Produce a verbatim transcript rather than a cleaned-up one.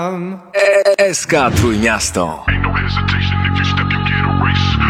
S K Trójmiasto. Ain't no hesitation if you step, you get a race.